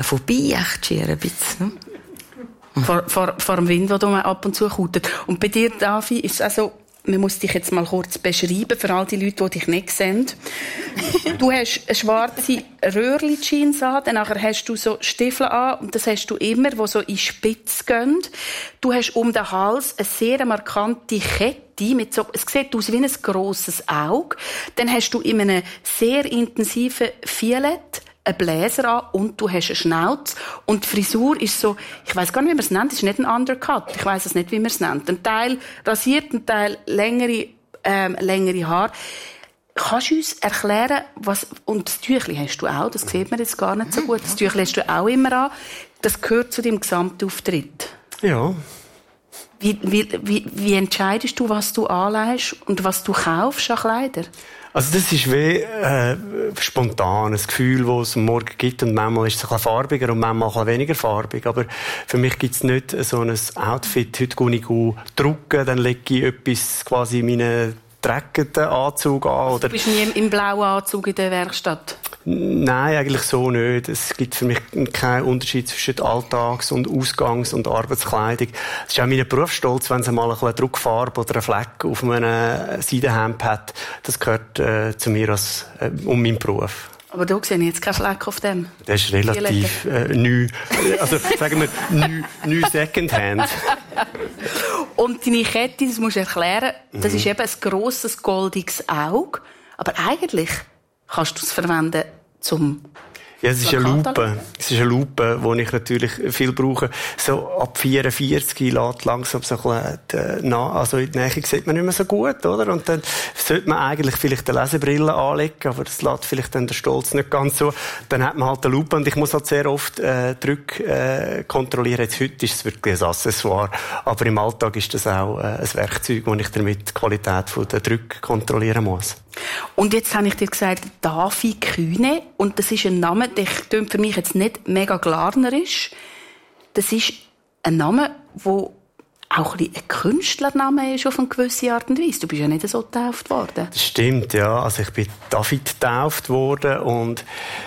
vorbei, echt schier ein bisschen. Vor dem Wind, der ab und zu kautet. Und bei dir, Davi, ist es also, man muss dich jetzt mal kurz beschreiben, für all die Leute, die dich nicht sehen. Du hast eine schwarze Röhrli-Jeans an, dann hast du so Stiefel an, und das hast du immer, die so in Spitze gehen. Du hast um den Hals eine sehr markante Kette, mit so, es sieht aus wie ein grosses Auge. Dann hast du in einem sehr intensiven Violett einen Bläser an und du hast eine Schnauze. Und die Frisur ist so, ich weiss gar nicht, wie man es nennt, es ist nicht ein Undercut. Ich weiss es nicht, wie man es nennt. Ein Teil rasiert, ein Teil längere Haare. Kannst du uns erklären, was, und das Tüchli hast du auch, das sieht man jetzt gar nicht so gut. Das Tüchli hast du auch immer an. Das gehört zu deinem Gesamtauftritt. Ja. Wie entscheidest du, was du anlegst und was du kaufst an Kleider? Also das ist wie spontan, ein Gefühl, das es am Morgen gibt, und manchmal ist es ein bisschen farbiger und manchmal ein bisschen weniger farbig. Aber für mich gibt es nicht so ein Outfit, heute gehe ich drucken, dann lege ich etwas quasi in meinen dreckenden Anzug an. Oder du bist nie im blauen Anzug in der Werkstatt? Nein, eigentlich so nicht. Es gibt für mich keinen Unterschied zwischen Alltags- und Ausgangs- und Arbeitskleidung. Es ist auch mein Berufsstolz, wenn es mal ein bisschen Druckfarbe oder einen Fleck auf einem Seidenhemd hat. Das gehört zu mir um meinen Beruf. Aber da sehe ich jetzt keinen Fleck auf dem. Das ist relativ neu. Also sagen wir neu Secondhand. Und deine Kette, das musst du erklären, das ist eben ein grosses, goldiges Auge. Aber eigentlich kannst du es verwenden zum... Ja, es ist eine Lupe. Es ist eine Lupe, die ich natürlich viel brauche. So ab 44 lässt langsam so ein bisschen also in der Nähe sieht man nicht mehr so gut, oder? Und dann sollte man eigentlich vielleicht eine Lesebrille anlegen, aber das lässt vielleicht dann der Stolz nicht ganz so. Dann hat man halt eine Lupe, und ich muss halt sehr oft Drücke kontrollieren. Jetzt heute ist es wirklich ein Accessoire, aber im Alltag ist das auch ein Werkzeug, wo ich damit die Qualität der Drücke kontrollieren muss. Und jetzt habe ich dir gesagt, Davi Kühne, und das ist ein Name, der klingt für mich jetzt nicht mega glarnerisch. Das ist ein Name, der auch ein Künstlername ist auf eine gewisse Art und Weise. Du bist ja nicht so getauft worden. Das stimmt, ja. Also ich bin David getauft worden, und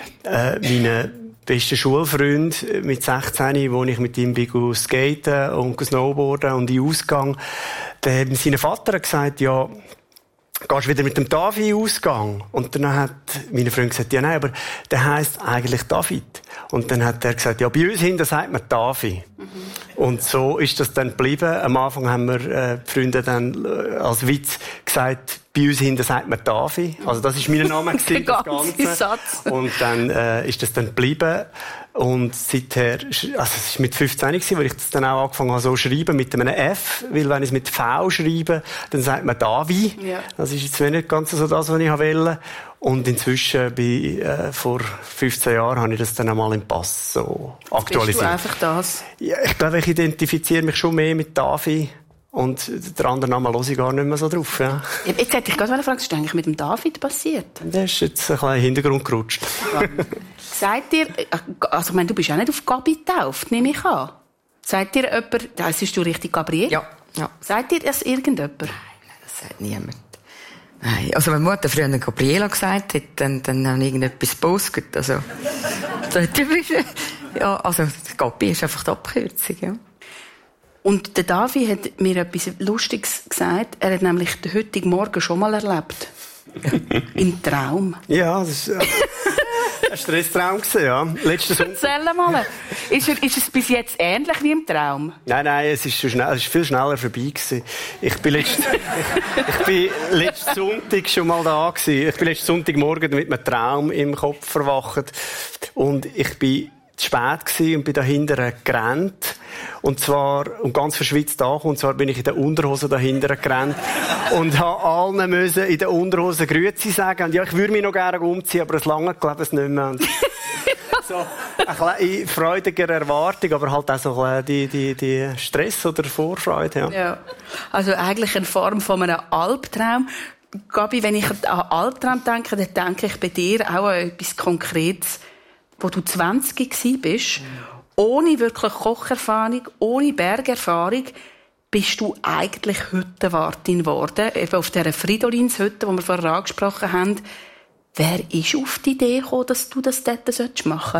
meine beste Schulfreund mit 16, wo ich mit ihm bin skaten und snowboarden und in Ausgang, sein Vater hat gesagt, ja, gehst du wieder mit dem Davi Ausgang? Und dann hat meine Freundin gesagt, ja nein, aber der heisst eigentlich David. Und dann hat er gesagt, ja, bei uns hinten sagt man Davi. Und so ist das dann geblieben. Am Anfang haben wir die Freunde dann als Witz gesagt, bei uns hinten sagt man Davi. Also das ist mein Name gewesen, das Ganze. Satz. Und dann ist das dann geblieben. Und seither, also es war mit 15 gewesen, weil ich das dann auch angefangen habe, so zu schreiben, mit einem F, weil wenn ich es mit V schreibe, dann sagt man Davi. Ja. Das ist jetzt nicht ganz so das, was ich wollte. Und inzwischen, vor 15 Jahren, habe ich das dann einmal im Pass so aktualisiert. Bist du einfach das? Ja, ich glaube, ich identifiziere mich schon mehr mit Davi. Und der andere Name höre ich gar nicht mehr so drauf. Ja. Jetzt hätte ich gerade gefragt, was ist eigentlich mit dem David passiert? Der ist jetzt ein bisschen in den Hintergrund gerutscht. Sagt ihr, also ich meine, du bist ja nicht auf Gabi getauft, nehme ich an. Sagt dir jemand, heisst du richtig Gabriel? Ja. Sagt dir das irgendjemand? Nein, das sagt niemand. Nein, also wenn Mutter früher Gabriela gesagt hat, dann haben irgendetwas gepostet. Also, ja, also Gabi ist einfach die Abkürzung, ja. Und der Davi hat mir etwas Lustiges gesagt. Er hat nämlich den heutigen Morgen schon mal erlebt. Im Traum. Ja, das ist ein Stresstraum gewesen, ja. Letzten Sonntag. Erzähl mal. Ist es bis jetzt ähnlich wie im Traum? Nein, es ist viel schneller vorbei gewesen. Ich bin letzten Sonntag schon mal da gewesen. Ich bin letzten Sonntagmorgen mit einem Traum im Kopf verwacht. Und ich bin zu spät gewesen und bin dahinter gerannt. Und ganz verschwitzt angekommen. Und zwar bin ich in der Unterhose dahinter gerannt. Und habe allen müssen in der Unterhose Grüezi sagen. Und ja, ich würde mich noch gerne umziehen, aber es lange glaube ich nicht mehr. So, in freudiger Erwartung, aber halt auch so die Stress oder Vorfreude. Ja. Also eigentlich eine Form von einem Albtraum. Gabi, wenn ich an Albtraum denke, dann denke ich bei dir auch an etwas Konkretes, wo du 20 gewesen bist. Ohne wirklich Kocherfahrung, ohne Bergerfahrung, bist du eigentlich Hüttenwartin geworden. Eben auf dieser Fridolins-Hütte, die wir vorher angesprochen haben. Wer ist auf die Idee gekommen, dass du das dort machen sollst?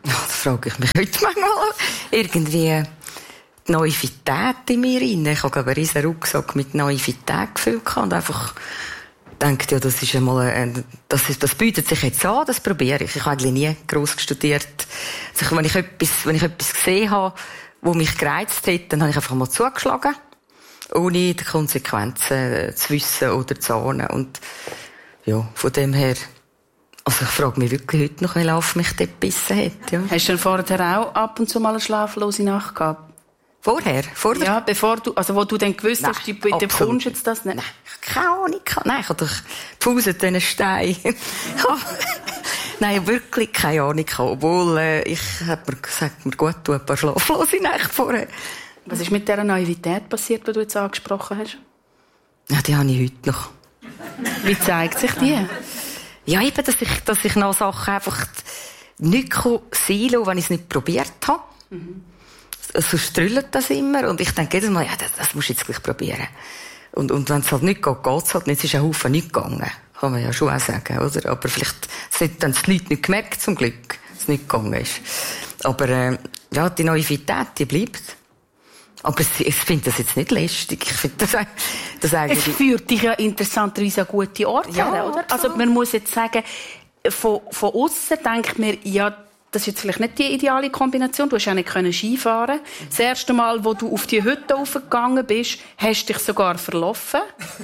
Ja, das frage ich mich heute manchmal. Irgendwie die Naivität in mir rein. Ich habe einen riesen Rucksack mit Naivität gefüllt und einfach gedacht, ja, das ist einmal, das bietet sich jetzt an, das probiere ich. Ich habe eigentlich nie gross studiert. Also, wenn ich etwas gesehen habe, wo mich gereizt hat, dann habe ich einfach mal zugeschlagen, ohne die Konsequenzen zu wissen oder zu ahnen. Und ja, von dem her, also ich frage mich wirklich heute noch, wie Lauf mich dort gebissen hat. Ja. Hast du denn vorher auch ab und zu mal eine schlaflose Nacht gehabt? Vorher? Ja, bevor du, also wo du dann gewusst hast, du bekommst jetzt das nicht? Nein, keine Ahnung. Nein, ich habe doch gepauset diesen Stein. Nein, wirklich keine Ahnung. Obwohl, ich habe mir gesagt, mir gut tut ein paar schlaflose Nächte vorher. Was ist mit dieser Naivität passiert, die du jetzt angesprochen hast? Ja, die habe ich heute noch. Wie zeigt sich die? Ja, eben, dass ich noch Sachen einfach nicht sein lassen, wenn ich es nicht probiert habe. So strüllt das immer. Und ich denke jedes Mal, ja, das musst du jetzt gleich probieren. Und wenn es halt nicht geht, geht es halt nicht. Es ist ein Haufen nicht gegangen. Kann man ja schon auch sagen, oder? Aber vielleicht haben es die Leute nicht gemerkt, zum Glück, dass es nicht gegangen ist. Aber, ja, die Naivität, die bleibt. Aber ich finde das jetzt nicht lästig. Ich finde das eigentlich... Es führt dich ja interessanterweise an gute Orte her, oder? Also man muss jetzt sagen, von aussen denkt man, ja, das ist jetzt vielleicht nicht die ideale Kombination. Du hast ja nicht Skifahren. Das erste Mal, wo du auf die Hütte raufgegangen bist, hast du dich sogar verlaufen.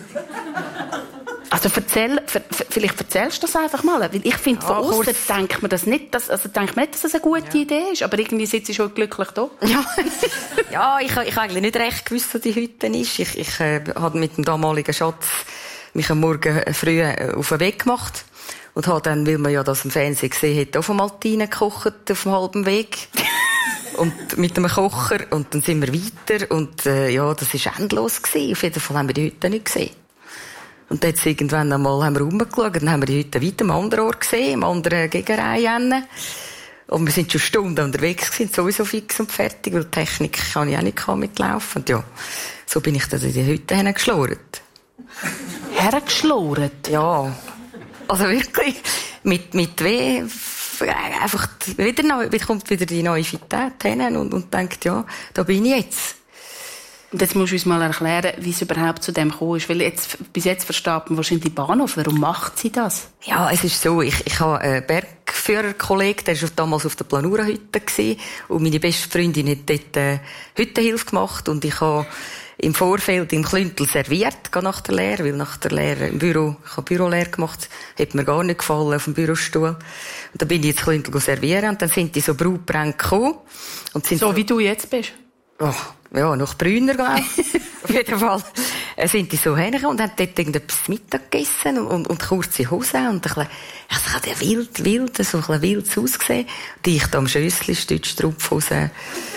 Also vielleicht erzählst du das einfach mal. Weil ich finde, von außen denkt man das nicht, dass das eine gute Idee ist. Aber irgendwie sitzt du schon glücklich da. Ja, ja, ich habe eigentlich nicht recht gewusst, wo die Hütte ist. Ich habe mit dem damaligen Schatz mich am Morgen früh auf den Weg gemacht. Und habe dann, weil man ja das im Fernsehen gesehen hat, auf dem Maltine gekocht, auf dem halben Weg. Und mit einem Kocher. Und dann sind wir weiter. Und, ja, das war endlos gewesen. Auf jeden Fall haben wir die Hütte nicht gesehen. Und jetzt irgendwann einmal haben wir rumgeschaut, dann haben wir die Hütte weiter am anderen Ort gesehen, im anderen Gegenreihe. Und wir sind schon Stunden unterwegs gewesen, sowieso fix und fertig, weil die Technik kann ich auch nicht mitlaufen. Und ja, so bin ich dann in die Hütte hingeschlurrt. Hergeschlurrt? Ja. Also wirklich, mit weh, einfach kommt wieder die Naivität hin und denkt, ja, da bin ich jetzt. Und jetzt musst du uns mal erklären, wie es überhaupt zu dem gekommen ist. Weil bis jetzt versteht man wahrscheinlich die Bahnhof. Warum macht sie das? Ja, es ist so, ich habe einen Bergführerkollegen, der war damals auf der Planura-Hütte gewesen, und meine beste Freundin hat dort Hüttenhilfe gemacht, und ich habe im Vorfeld im Klüntel serviert, nach der Lehre, weil nach der Lehre im Büro, ich habe Bürolehre gemacht, hat mir gar nicht gefallen auf dem Bürostuhl. Und dann bin ich ins Klüntel servieren, und dann sind die so Brautbrände gekommen. Und sind so wie du jetzt bist? Oh, ja, noch brüner, glaube ich. Auf jeden Fall sind die so hingekommen und haben dort irgendetwas Mittag gegessen und kurze Hosen und ein bisschen, also ich habe wild, so ein bisschen wild ausgesehen. Die ich da am Schössli, Stützstrumpfhosen.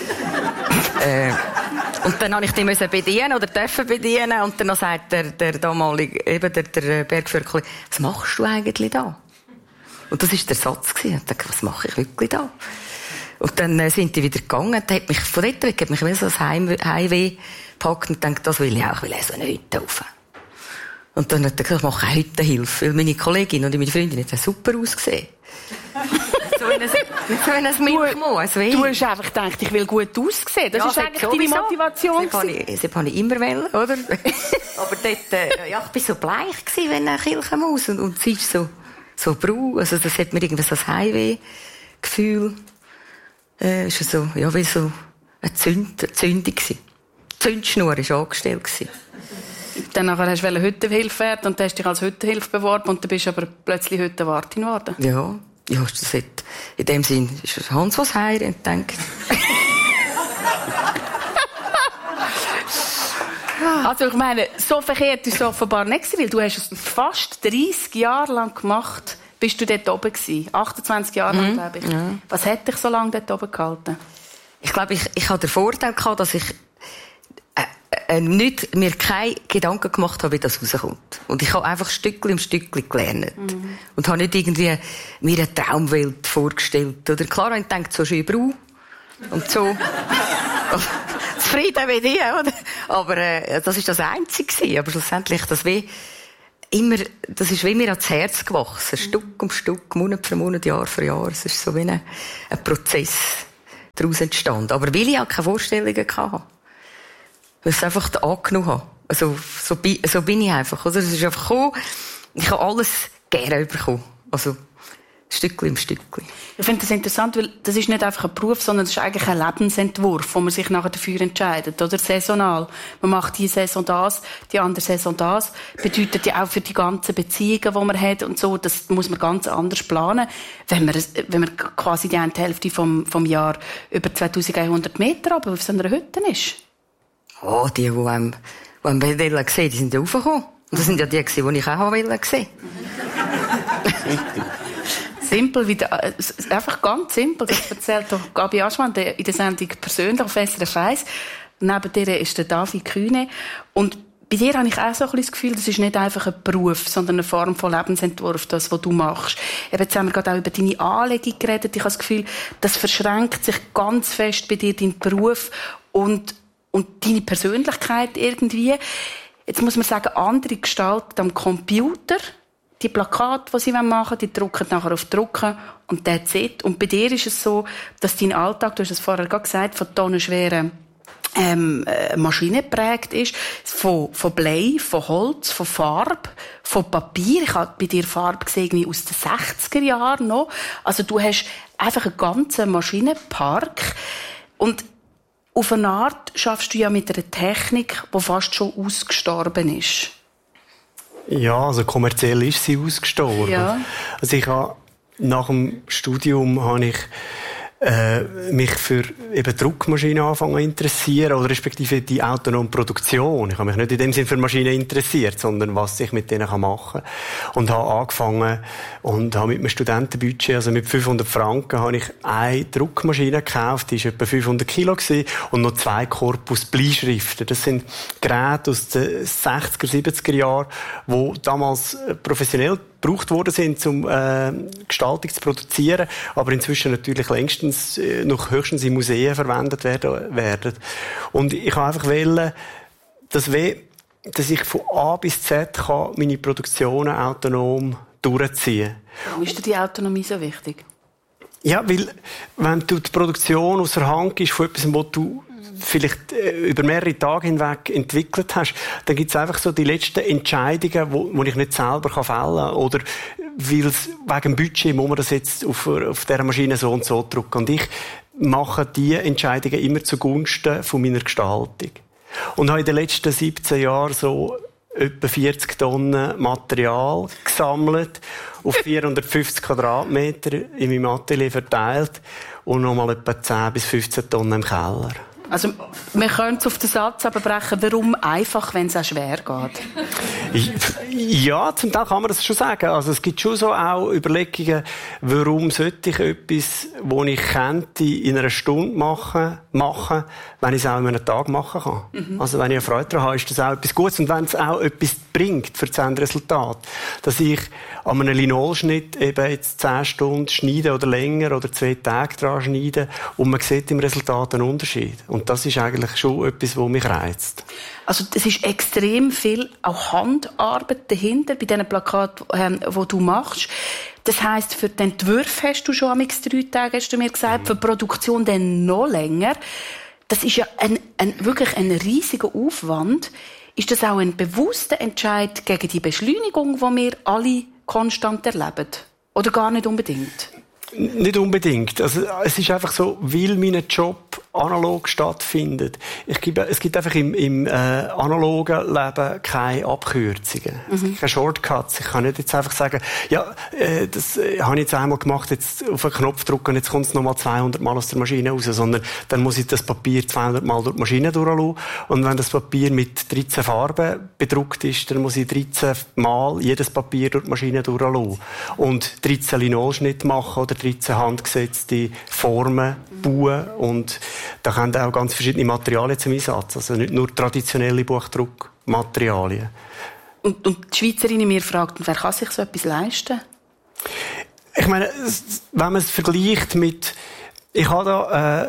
Und dann habe ich die bedienen oder dürfen bedienen, und dann sagt der damalige, eben der Bergführer, was machst du eigentlich da? Und das war der Satz gewesen. Ich dachte, was mache ich wirklich da? Und dann sind die wieder gegangen, und hat mich von dort weg, hat mich wie so ein Heimweh gepackt und dachte, das will ich auch, so eine Hütte rauf. Und dann hat er gesagt, ich mache eine Hüttenhilfe, weil meine Kollegin und meine Freundin haben super ausgesehen. so ein Milchmoos. Du hast einfach gedacht, ich will gut aussehen. Das ist eigentlich deine Motivation. Das habe ich immer wollen, oder? Aber dort, ja, ich war so bleich gewesen, wenn eine Kirchenmaus, und sie ist so braun, also das hat mir irgendwie so ein Heimweh-Gefühl. Ist so, ja, wie so eine Zündung gewesen. Die Zündschnur war angestellt gewesen. Dann hast du Hüttenhilfe werden und dann hast dich als Hüttenhilfe beworben und dann bist du aber plötzlich Hüttenwartin geworden. Ja, das hat, in dem Sinn ist Hans was heiratet, denkt. Also ich meine, so verkehrt ist es offenbar nicht gewesen, weil du hast es fast 30 Jahre lang gemacht. Bist du dort oben gewesen? 28 Jahre lang, glaube ich. Ja. Was hat dich so lange dort oben gehalten? Ich glaube, ich hatte den Vorteil gehabt, dass ich mir keine Gedanken gemacht habe, wie das rauskommt. Und ich habe einfach Stückchen um Stückchen gelernt. Und habe nicht irgendwie mir eine Traumwelt vorgestellt. Oder klar, ich denke, so schön braun. Und so. Zufrieden mit dir, oder? Aber, das ist das Einzige gewesen. Aber schlussendlich, das weh, das ist wie mir ans Herz gewachsen. Stück um Stück, Monat für Monat, Jahr für Jahr. Es ist so wie ein Prozess daraus entstanden. Aber weil ich auch keine Vorstellungen hatte. Weil ich es einfach angenommen habe. Also, so bin ich einfach, oder? Es ist einfach gekommen. Ich habe alles gerne bekommen. Also, Stückchen im Stückchen. Ich finde das interessant, weil das ist nicht einfach ein Beruf, sondern es ist eigentlich ein Lebensentwurf, wo man sich nachher dafür entscheidet, oder? Saisonal. Man macht die Saison das, die andere Saison das. Bedeutet ja auch für die ganzen Beziehungen, die man hat und so, das muss man ganz anders planen, wenn man quasi die eine Hälfte vom Jahr über 2100 Meter aber auf so einer Hütte ist. Oh, die einem sehen, die sind ja raufgekommen. Und das sind ja die, die ich auch sehen wollte. Simpel, einfach ganz simpel. Das erzählt doch Gabi Aschmann in der Sendung persönlich auf SRF 1. Neben dir ist der David Kühne. Und bei dir habe ich auch so ein bisschen das Gefühl, das ist nicht einfach ein Beruf, sondern eine Form von Lebensentwurf, das, was du machst. Jetzt haben wir gerade auch über deine Anlegung geredet. Ich habe das Gefühl, das verschränkt sich ganz fest bei dir, dein Beruf und deine Persönlichkeit irgendwie. Jetzt muss man sagen, andere gestalten am Computer. Die Plakate, die sie machen wollen, die drucken nachher auf Drucken und that's it. Und bei dir ist es so, dass dein Alltag, du hast es vorher gerade gesagt, von tonnenschweren Maschinen geprägt ist, von Blei, von Holz, von Farbe, von Papier. Ich habe bei dir Farbe gesehen aus den 60er Jahren noch. Also du hast einfach einen ganzen Maschinenpark. Und auf eine Art schaffst du ja mit einer Technik, die fast schon ausgestorben ist. Ja, also kommerziell ist sie ausgestorben. Ja. Also nach dem Studium habe ich mich für eben Druckmaschinen anfangen zu interessieren, oder respektive die autonome Produktion. Ich habe mich nicht in dem Sinne für Maschinen interessiert, sondern was ich mit denen machen kann. Und habe angefangen und habe mit einem Studentenbudget, also mit 500 Franken, habe ich eine Druckmaschine gekauft, die war etwa 500 Kilo gewesen, und noch 2 Korpus Bleischriften. Das sind Geräte aus den 60er, 70er Jahren, die damals professionell gebraucht worden sind, um Gestaltung zu produzieren, aber inzwischen natürlich längstens noch höchstens in Museen verwendet werden. Und ich habe einfach wollen, dass ich von A bis Z meine Produktionen autonom durchziehen kann. Warum ist dir die Autonomie so wichtig? Ja, weil wenn du die Produktion aus der Hand gibst von etwas, was du vielleicht über mehrere Tage hinweg entwickelt hast, dann gibt es einfach so die letzten Entscheidungen, wo ich nicht selber fällen kann. Oder weil es wegen dem Budget muss man das jetzt auf dieser Maschine so und so drücken. Und ich mache diese Entscheidungen immer zugunsten von meiner Gestaltung. Und habe in den letzten 17 Jahren so etwa 40 Tonnen Material gesammelt, auf 450 Quadratmeter in meinem Atelier verteilt und nochmal etwa 10 bis 15 Tonnen im Keller. Also, wir können es auf den Satz abbrechen, warum einfach, wenn es auch schwer geht? Ja, zum Teil kann man das schon sagen. Also, es gibt schon so auch Überlegungen, warum sollte ich etwas, das ich könnte, in einer Stunde machen, wenn ich es auch in einem Tag machen kann. Mhm. Also, wenn ich eine Freude daran habe, ist das auch etwas Gutes. Und wenn es auch etwas bringt für das Endresultat, dass ich an einem Linolschnitt eben jetzt 10 Stunden schneide oder länger oder 2 Tage dran schneide und man sieht im Resultat einen Unterschied. Und das ist eigentlich schon etwas, was mich reizt. Also es ist extrem viel auch Handarbeit dahinter bei diesen Plakaten, die du machst. Das heisst, für den Entwurf hast du schon am 3 Tage, hast du mir gesagt, für die Produktion dann noch länger. Das ist ja wirklich ein riesiger Aufwand. Ist das auch ein bewusster Entscheid gegen die Beschleunigung, die wir alle konstant erleben? Oder gar nicht unbedingt? Nicht unbedingt. Also, es ist einfach so, weil mein Job analog stattfindet. Es gibt einfach im analogen Leben keine Abkürzungen. Keine Shortcuts. Ich kann nicht jetzt einfach sagen, ja, das habe ich jetzt einmal gemacht, jetzt auf einen Knopf drücken und jetzt kommt es nochmal 200 Mal aus der Maschine raus, sondern dann muss ich das Papier 200 Mal durch die Maschine durchlassen. Und wenn das Papier mit 13 Farben bedruckt ist, dann muss ich 13 Mal jedes Papier durch die Maschine durchlassen. Und 13 Linolschnitte machen oder 13 handgesetzte Formen bauen, und da kommen auch ganz verschiedene Materialien zum Einsatz. Also nicht nur traditionelle Buchdruckmaterialien. Und die Schweizerin in mir fragt, wer kann sich so etwas leisten? Ich meine, wenn man es vergleicht mit... Ich habe da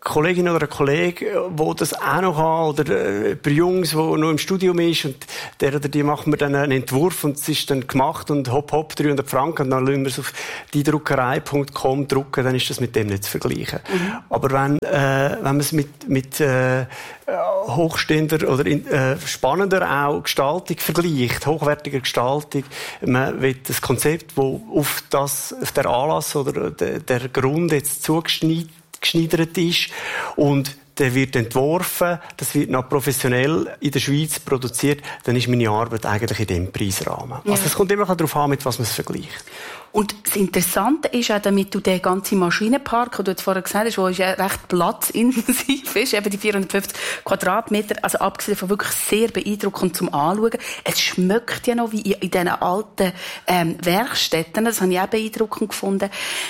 Kollegin oder ein Kollege, der das auch noch hat, oder bei Jungs, der noch im Studium ist, und der oder die macht mir dann einen Entwurf und es ist dann gemacht und hopp, 300 Franken, und dann lassen wir es auf diedruckerei.com drucken, dann ist das mit dem nicht zu vergleichen. Aber wenn man es mit hochstehender oder spannender auch Gestaltung vergleicht, hochwertiger Gestaltung, man will das Konzept, das auf der Anlass oder der Grund jetzt zugeschneidert ist, und der wird entworfen, das wird noch professionell in der Schweiz produziert, dann ist meine Arbeit eigentlich in diesem Preisrahmen. Ja. Also es kommt immer darauf an, mit was man es vergleicht. Und das Interessante ist auch, damit du den ganzen Maschinenpark, den du jetzt vorher gesagt hast, der ja recht platzintensiv ist, eben die 450 Quadratmeter, also abgesehen von wirklich sehr beeindruckend zum Anschauen. Es schmeckt ja noch wie in diesen alten Werkstätten, das habe ich auch beeindruckend gefunden.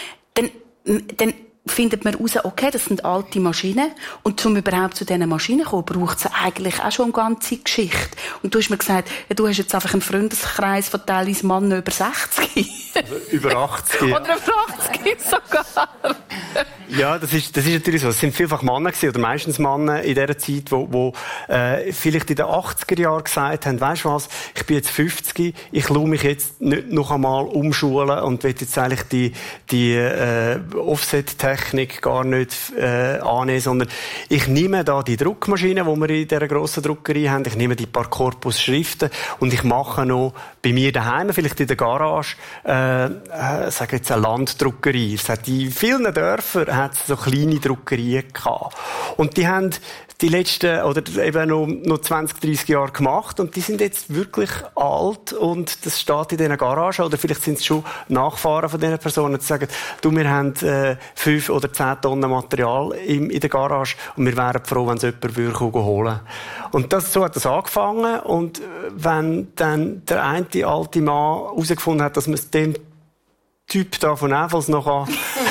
Dann findet man heraus, okay, das sind alte Maschinen. Und um überhaupt zu diesen Maschinen zu kommen, braucht es eigentlich auch schon eine ganze Geschichte. Und du hast mir gesagt, du hast jetzt einfach einen Freundeskreis von teilweise Männern über 60. Über 80. Oder über 80 sogar. Ja, das ist natürlich so. Es sind vielfach Männer gewesen, oder meistens Männer in dieser Zeit, wo vielleicht in den 80er Jahren gesagt haben, weisst du was, ich bin jetzt 50, ich lasse mich jetzt nicht noch einmal umschulen und will jetzt eigentlich die Offset-Technik gar nicht annehmen, sondern ich nehme da die Druckmaschine, die wir in dieser grossen Druckerei haben, ich nehme die paar Korpusschriften und ich mache noch bei mir daheim, vielleicht in der Garage, sage jetzt eine Landdruckerei. Es hat in vielen Dörfern hat es so kleine Druckerien gehabt. Und die haben die letzten, oder eben noch 20, 30 Jahre gemacht, und die sind jetzt wirklich alt, und das steht in diesen Garagen, oder vielleicht sind es schon Nachfahren von diesen Personen, die sagen, du, wir haben 5 oder 10 Tonnen Material in der Garage, und wir wären froh, wenn es jemand holen würde. Und so hat das angefangen, und wenn dann der eine alte Mann herausgefunden hat, dass man es dem Typ da von Näfels noch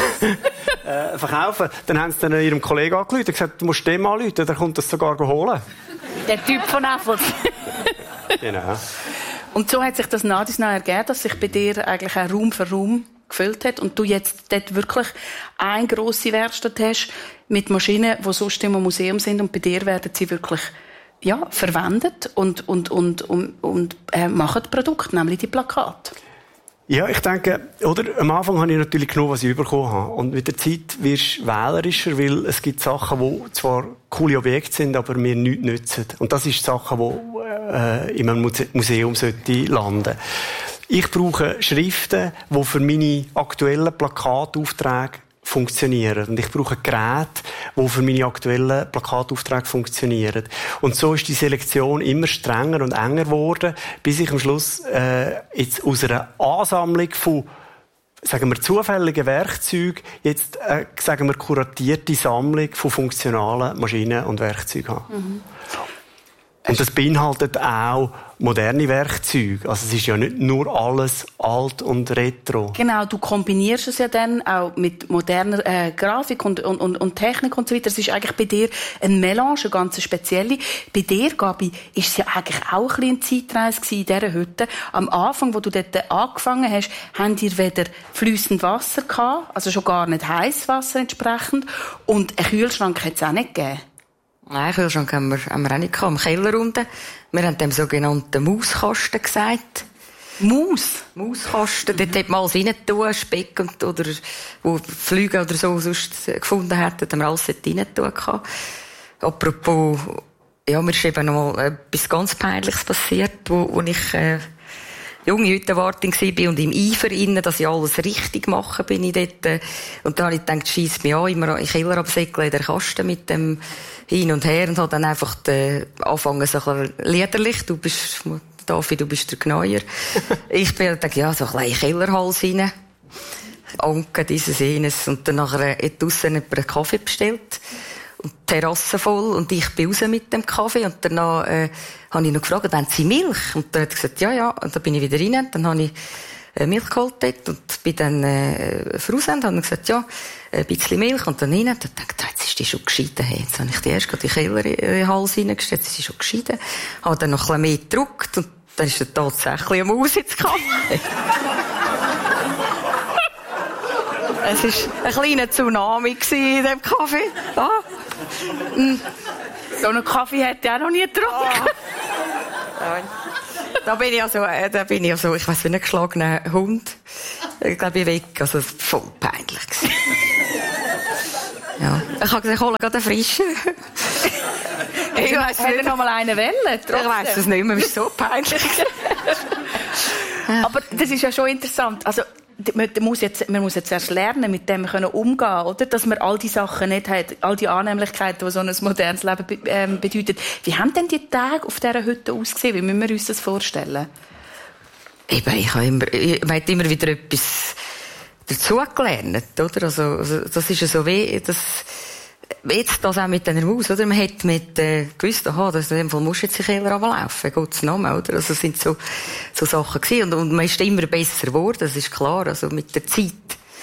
verkaufen, dann haben sie dann ihrem Kollegen angerufen und gesagt, du musst dem anrufen, der kommt das sogar holen. Der Typ von Näfels. Genau. Und so hat sich das nach und nach ergeben, dass sich bei dir eigentlich auch Raum für Raum gefüllt hat und du jetzt dort wirklich eine grosse Werkstatt hast mit Maschinen, die sonst im Museum sind, und bei dir werden sie wirklich verwendet und machen Produkte, nämlich die Plakate. Ja, ich denke, oder, am Anfang habe ich natürlich genommen, was ich bekommen habe. Und mit der Zeit wirst du wählerischer, weil es gibt Sachen, die zwar coole Objekte sind, aber mir nichts nützen. Und das ist Sachen, die in einem Museum landen sollten. Ich brauche Schriften, die für meine aktuellen Plakataufträge funktionieren. Und ich brauche Geräte, die für meine aktuellen Plakataufträge funktionieren. Und so ist die Selektion immer strenger und enger geworden, bis ich am Schluss jetzt aus einer Ansammlung von, sagen wir, zufälligen Werkzeugen jetzt, sagen wir, kuratierte Sammlung von funktionalen Maschinen und Werkzeugen habe. Mhm. Und das beinhaltet auch moderne Werkzeuge. Also es ist ja nicht nur alles alt und retro. Genau, du kombinierst es ja dann auch mit moderner Grafik und Technik und so weiter. Es ist eigentlich bei dir ein Melange, eine ganz spezielle. Bei dir, Gabi, ist es ja eigentlich auch ein bisschen eine Zeitreise in dieser Hütte. Am Anfang, wo du dort angefangen hast, habt ihr weder fließend Wasser gehabt, also schon gar nicht heißes Wasser entsprechend, und einen Kühlschrank hat es auch nicht gegeben. Nein, Kühlschrank haben wir auch nicht gehabt, im Keller unten. Wir haben dem sogenannten Mauskasten gesagt. Mauskasten, dort hat man alles rein tun, Speck oder wo Flüge oder so sonst gefunden hätten, haben wir alles dort rein tun gehabt. Apropos, ja, mir ist eben noch mal etwas ganz Peinliches passiert, wo ich junge Hüttenwartin war und im Eifer innen, dass ich alles richtig mache, bin ich dort. Und da habe ich gedacht, schiess mich an, immer in den Keller absäckeln, in der Kasten mit dem hin und her, und habe dann einfach angefangen, so ein bisschen liederlich, David, du bist der Gneuer. Ich bin gedacht, ja, so ein kleiner Kellerhals rein. Anke, dieses, jenes. Und dann nachher draussen jemand einen Kaffee bestellt. Und die Terrasse voll. Und ich bin raus mit dem Kaffee. Und danach, habe ich noch gefragt, wollen Sie Milch? Und dann hat er gesagt, ja. Und dann bin ich wieder rein. Dann habe ich Milch geholt dort und bin dann raus und habe gesagt, ja, ein bisschen Milch. Und dann rein. Und dann dachte ich, jetzt ist die schon geschieden. Hey, jetzt habe ich die erst gerade in den Keller in den Hals reingestellt. Jetzt ist die schon geschieden. Habe dann noch ein bisschen mehr gedrückt. Und dann ist er tatsächlich eine Maus ins Kaffee. Es war ein kleiner Tsunami in diesem Kaffee. Ah. So einen Kaffee hätte ich auch noch nie getrunken. Da bin ich also, ich weiss, wie ein geschlagener Hund. Ich glaube, ich weg. Also, es war voll peinlich. Ja. Ich habe gesagt, ich hole gerade einen frischen. Ich weiss, hätte noch mal einen wählen. Ich weiss es nicht mehr, es ist so peinlich. Aber das ist ja schon interessant. Also, man muss jetzt erst lernen, mit dem umgehen, oder? Dass man all die Sachen nicht hat, all die Annehmlichkeiten, die so ein modernes Leben bedeutet. Wie haben denn die Tage auf dieser Hütte ausgesehen? Wie müssen wir uns das vorstellen? Man hat immer wieder etwas dazugelernt, oder? Also, das ist ja so wie, jetzt das auch mit dieser Maus, oder? Man hat gewusst, dass in dem Fall musst du jetzt in den Keller runterlaufen, Gottes Namen, oder? Also, das sind so Sachen gewesen. Und man ist immer besser geworden, das ist klar. Also, mit der Zeit,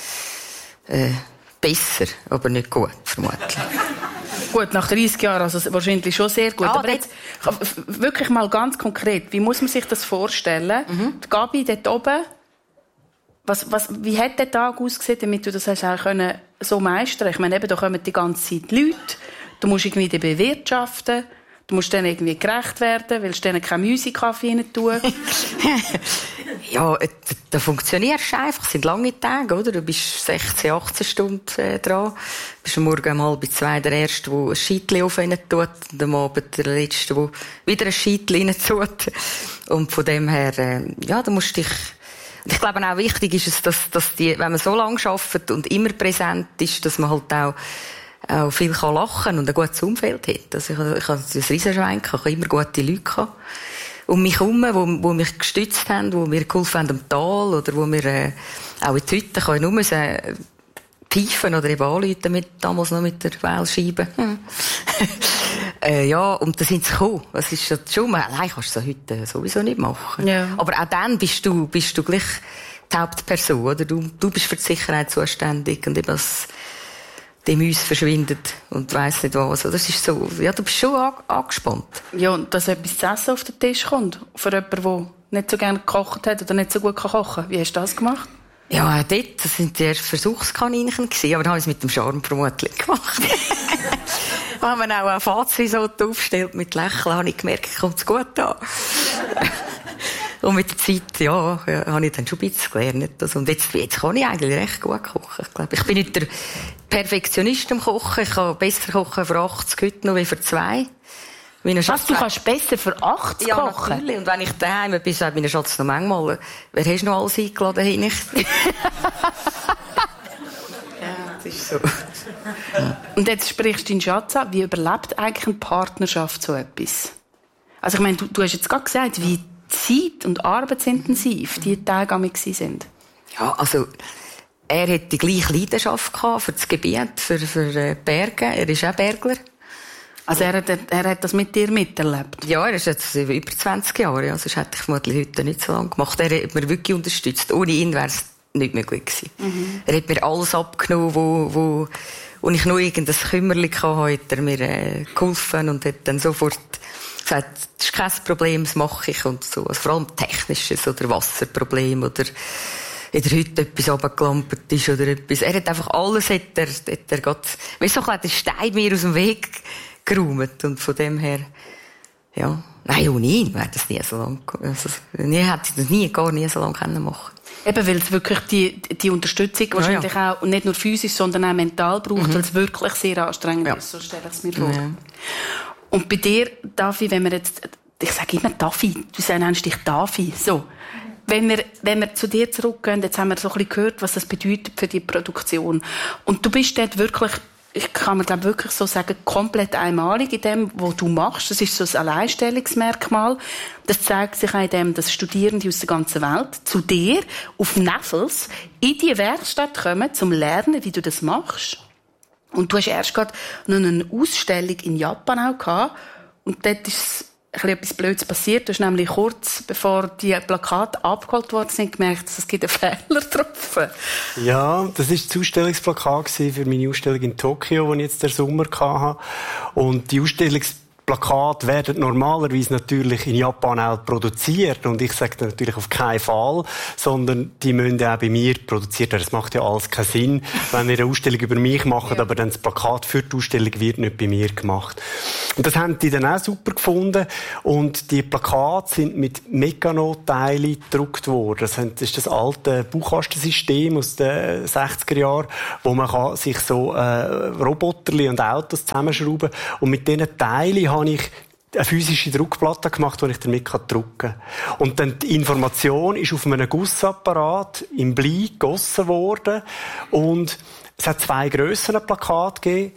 besser, aber nicht gut, vermutlich. Gut, nach 30 Jahren, also wahrscheinlich schon sehr gut. Aber jetzt, wirklich mal ganz konkret, wie muss man sich das vorstellen? Die Gabi dort oben, wie hat der Tag ausgesehen, damit du das hast auch so meistern können? Ich meine, eben, da kommen die ganze Zeit Leute, du musst irgendwie die bewirtschaften, du musst denen irgendwie gerecht werden, willst denen keinen Musikaffee rein tun. Ja, da funktionierst du einfach. Es sind lange Tage, oder? Du bist 16, 18 Stunden dran. Du bist am Morgen um 1:30 der Erste, der ein Scheitchen auf ihn tut, und am Abend der Letzte, der wieder ein Scheitchen rein tut. Und von dem her, ja, da musst du dich... Ich glaube auch wichtig ist es, dass wenn man so lange arbeitet und immer präsent ist, dass man halt auch viel lachen kann und ein gutes Umfeld hat. Also ich habe ein Riesenschwein, ich habe immer gute Leute gehabt. Um mich herum, die mich gestützt haben, die mir geholfen haben am Tal, oder wo mir, auch in die Hütte, kann ich nur pfeifen oder eben anrufen, damals noch mit der Wählscheibe. Ja, und da sind sie gekommen. Das ist schon, allein kannst du so heute sowieso nicht machen. Ja. Aber auch dann bist du gleich die Hauptperson, oder? Du bist für die Sicherheit zuständig, und eben die Mäuse verschwindet und weiss nicht was. Das ist so, ja, du bist schon angespannt. Ja, und dass etwas zu essen auf den Tisch kommt, für jemanden, der nicht so gerne gekocht hat oder nicht so gut kochen kann. Wie hast du das gemacht? Ja, dort, das sind die ersten Versuchskaninchen gewesen, aber dann habe ich es mit dem Charme vermutlich gemacht. Wenn man auch ein Fazirisotto aufstellt mit Lächeln, habe ich gemerkt, kommt es gut an. Und mit der Zeit, ja, habe ich dann schon ein bisschen gelernt. Also, und jetzt kann ich eigentlich recht gut kochen. Ich glaube, ich bin nicht der Perfektionist im Kochen. Ich kann besser kochen für 80 heute noch wie für 2. Was, du kannst besser für 80 ja, kochen? Natürlich. Und wenn ich daheim bin, sagt meine Schatz noch manchmal, wer hast du noch alles eingeladen? Ja, das ist so. Und jetzt sprichst du deinen Schatz an. Wie überlebt eigentlich eine Partnerschaft so etwas? Also ich meine, du hast jetzt gerade gesagt, wie zeit- und arbeitsintensiv die Tage an mir sind. Ja, also er hat die gleiche Leidenschaft gehabt für das Gebiet, für Berge. Er ist auch Bergler. Also er hat das mit dir miterlebt? Ja, er ist jetzt über 20 Jahre. Ja, sonst hätte ich vermutlich heute nicht so lange gemacht. Er hat mir wirklich unterstützt. Ohne ihn wäre es nicht möglich gewesen. Er hat mir alles abgenommen, wo ich noch irgendein Kümmerchen hatte, hat er mir geholfen und hat dann sofort gesagt, das ist kein Problem, das mache ich und so. Also vor allem Technisches oder Wasserproblem oder in der Hütte etwas runtergelampert ist oder etwas. Er hat einfach alles, hat er gerade, wie so ein den Stein mir aus dem Weg geräumt. Und von dem her, ja. Nein, ohne ihn wäre das nie so lang, also, hätte ich das gar nie so lange machen. Eben, weil es wirklich die Unterstützung wahrscheinlich auch nicht nur physisch, sondern auch mental braucht, weil es wirklich sehr anstrengend ist. So stelle ich es mir vor. Ja. Und bei dir, Davi, wenn wir jetzt, ich sage immer Davi, du nennst dich Davi, so. Wenn wir zu dir zurückgehen, jetzt haben wir so ein bisschen gehört, was das bedeutet für die Produktion. Und du bist dort wirklich, ich kann mir glaube wirklich so sagen, komplett einmalig in dem, was du machst. Das ist so ein Alleinstellungsmerkmal. Das zeigt sich auch in dem, dass Studierende aus der ganzen Welt zu dir auf Neffels in die Werkstatt kommen, zum Lernen, wie du das machst. Und du hast erst gerade noch eine Ausstellung in Japan auch gehabt. Und dort ist etwas Blödes passiert. Du hast nämlich kurz bevor die Plakate abgeholt worden sind, gemerkt, dass es einen Fehler getroffen. Ja, das war das Ausstellungsplakat für meine Ausstellung in Tokio, die ich jetzt den Sommer hatte. Und die Ausstellungsplakat Plakate werden normalerweise natürlich in Japan auch produziert. Und ich sage natürlich auf keinen Fall, sondern die müssen auch bei mir produziert werden. Das macht ja alles keinen Sinn, wenn ihr eine Ausstellung über mich macht, aber dann das Plakat für die Ausstellung wird nicht bei mir gemacht. Und das haben die dann auch super gefunden. Und die Plakate sind mit Meccano-Teilen gedruckt worden. Das ist das alte Bauchkastensystem aus den 60er Jahren, wo man sich so Roboterli und Autos zusammenschrauben kann. Und mit diesen Teilen habe ich eine physische Druckplatte gemacht, die ich damit drucken kann. Und dann die Information ist auf einem Gussapparat im Blei gegossen worden. Und es hat 2 grössere Plakate gegeben.